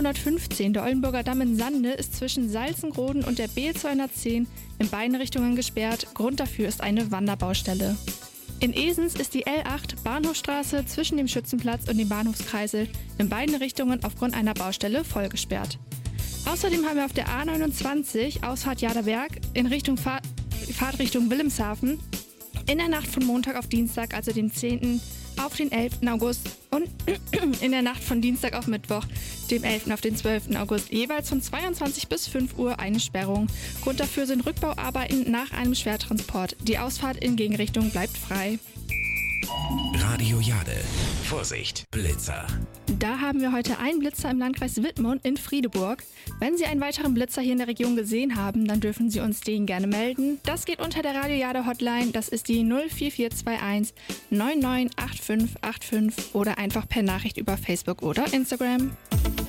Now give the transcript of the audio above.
A115, der Oldenburger Damm in Sande, ist zwischen Salzengroden und der B210 in beiden Richtungen gesperrt. Grund dafür ist eine Wanderbaustelle. In Esens ist die L8 Bahnhofstraße zwischen dem Schützenplatz und dem Bahnhofskreisel in beiden Richtungen aufgrund einer Baustelle vollgesperrt. Außerdem haben wir auf der A29 Ausfahrt Jaderberg in Richtung Fahrtrichtung Wilhelmshaven in der Nacht von Montag auf Dienstag, also den 10. auf den 11. August und in der Nacht von Dienstag auf Mittwoch, dem 11. auf den 12. August, jeweils von 22 bis 5 Uhr eine Sperrung. Grund dafür sind Rückbauarbeiten nach einem Schwertransport. Die Ausfahrt in Gegenrichtung bleibt frei. Radio Jade. Vorsicht, Blitzer. Da haben wir heute einen Blitzer im Landkreis Wittmund in Friedeburg. Wenn Sie einen weiteren Blitzer hier in der Region gesehen haben, dann dürfen Sie uns den gerne melden. Das geht unter der Radio Jade Hotline, das ist die 04421 998585 oder einfach per Nachricht über Facebook oder Instagram.